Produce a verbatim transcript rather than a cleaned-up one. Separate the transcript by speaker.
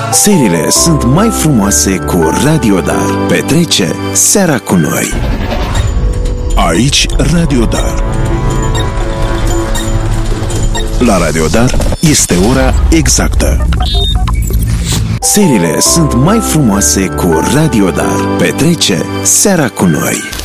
Speaker 1: Seriile sunt mai frumoase cu Radio Dar. Petrece seara cu noi. Aici Radio Dar. La Radio Dar este ora exactă. Seriile sunt mai frumoase cu Radio Dar. Petrece seara cu noi.